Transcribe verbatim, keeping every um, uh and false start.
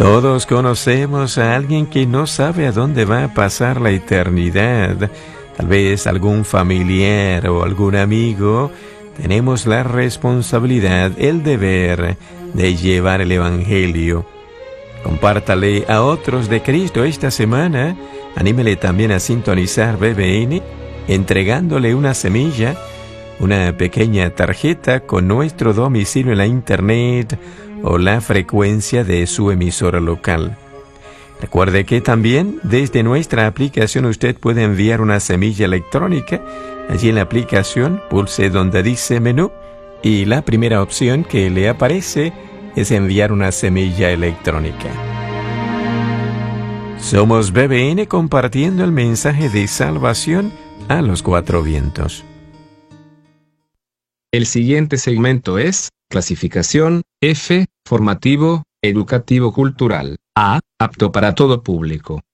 Todos conocemos a alguien que no sabe a dónde va a pasar la eternidad. Tal vez algún familiar o algún amigo. Tenemos la responsabilidad, el deber de llevar el Evangelio. Compártale a otros de Cristo esta semana. Anímele también a sintonizar B B N, entregándole una semilla, una pequeña tarjeta con nuestro domicilio en la internet o la frecuencia de su emisora local. Recuerde que también desde nuestra aplicación usted puede enviar una semilla electrónica. Allí en la aplicación pulse donde dice menú y la primera opción que le aparece es enviar una semilla electrónica. Somos B B N compartiendo el mensaje de salvación a los cuatro vientos. El siguiente segmento es clasificación F, formativo, educativo cultural. A, apto para todo público.